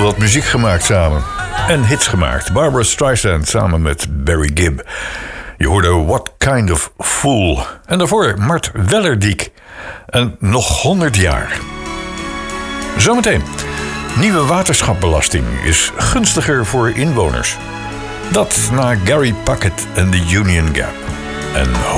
wat muziek gemaakt samen. En hits gemaakt. Barbra Streisand samen met Barry Gibb. Je hoorde What Kind of Fool. En daarvoor Mart Wellerdiek. En nog 100 jaar. Zometeen. Nieuwe waterschapbelasting is gunstiger voor inwoners. Dat na Gary Puckett en de Union Gap. En